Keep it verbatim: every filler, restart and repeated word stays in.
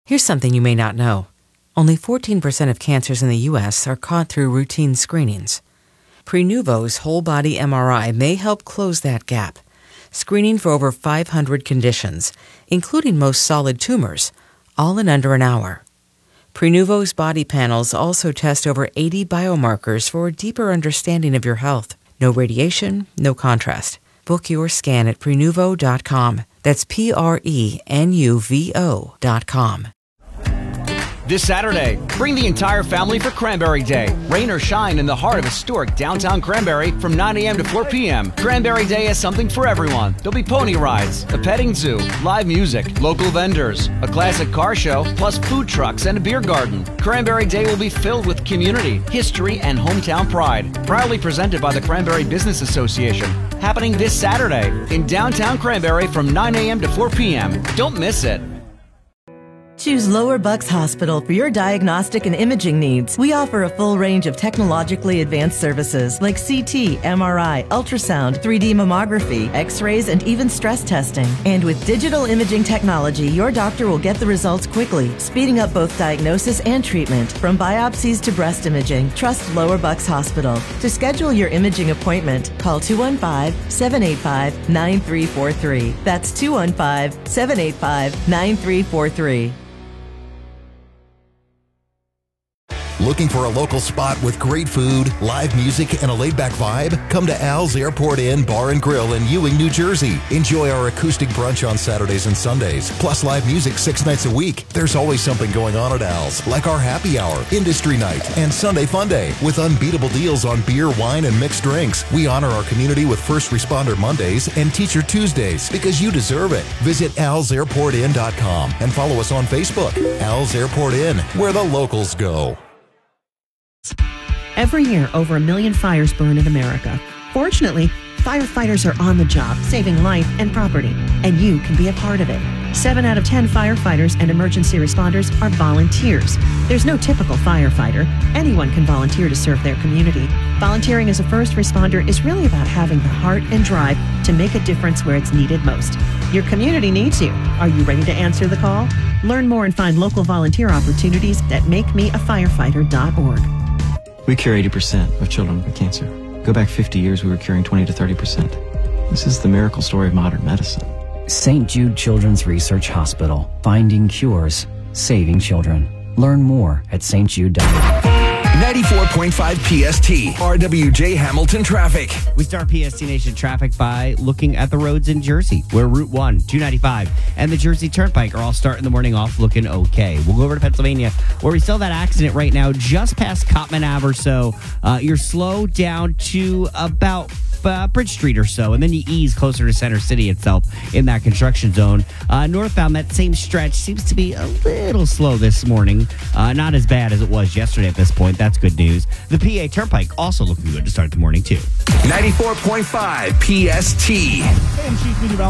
Here's something you may not know. Only fourteen percent of cancers in the U S are caught through routine screenings. Prenuvo's whole-body M R I may help close that gap, screening for over five hundred conditions, including most solid tumors, all in under an hour. Prenuvo's body panels also test over eighty biomarkers for a deeper understanding of your health. No radiation, no contrast. Book your scan at Prenuvo dot com. That's P R E N U V O dot com. This Saturday, bring the entire family for Cranberry Day. Rain or shine in the heart of historic downtown Cranberry from nine a.m. to four p.m. Cranberry Day has something for everyone. There'll be pony rides, a petting zoo, live music, local vendors, a classic car show, plus food trucks and a beer garden. Cranberry Day will be filled with community, history, and hometown pride. Proudly presented by the Cranberry Business Association. Happening this Saturday in downtown Cranberry from nine a.m. to four p.m. Don't miss it. Choose Lower Bucks Hospital for your diagnostic and imaging needs. We offer a full range of technologically advanced services like C T, M R I, ultrasound, three D mammography, x-rays, and even stress testing. And with digital imaging technology, your doctor will get the results quickly, speeding up both diagnosis and treatment. From biopsies to breast imaging, trust Lower Bucks Hospital. To schedule your imaging appointment, call two one five, seven eight five, nine three four three. That's two one five, seven eight five, nine three four three. Looking for a local spot with great food, live music, and a laid-back vibe? Come to Al's Airport Inn Bar and Grill in Ewing, New Jersey. Enjoy our acoustic brunch on Saturdays and Sundays, plus live music six nights a week. There's always something going on at Al's, like our happy hour, industry night, and Sunday fun day, with unbeatable deals on beer, wine, and mixed drinks. We honor our community with First Responder Mondays and Teacher Tuesdays, because you deserve it. Visit als airport inn dot com and follow us on Facebook. Al's Airport Inn, where the locals go. Every year, over a million fires burn in America. Fortunately, firefighters are on the job, saving life and property, and you can be a part of it. Seven out of ten firefighters and emergency responders are volunteers. There's no typical firefighter. Anyone can volunteer to serve their community. Volunteering as a first responder is really about having the heart and drive to make a difference where it's needed most. Your community needs you. Are you ready to answer the call? Learn more and find local volunteer opportunities at make me a firefighter dot org. We cure eighty percent of children with cancer. Go back fifty years, we were curing twenty to thirty percent. This is the miracle story of modern medicine. Saint Jude Children's Research Hospital. Finding cures. Saving children. Learn more at s t jude dot org. ninety-four point five P S T, R W J Hamilton traffic. We start P S T Nation traffic by looking at the roads in Jersey, where Route one, two ninety-five, and the Jersey Turnpike are all starting the morning off looking okay. We'll go over to Pennsylvania, where we still have that accident right now, just past Cotman Ave or so. Uh, you're slow down to about uh, Bridge Street or so, and then you ease closer to Center City itself in that construction zone. Uh, northbound, that same stretch seems to be a little slow this morning. Uh, not as bad as it was yesterday at this point. That's good news. The P A Turnpike also looking good to start the morning, too. ninety-four point five P S T.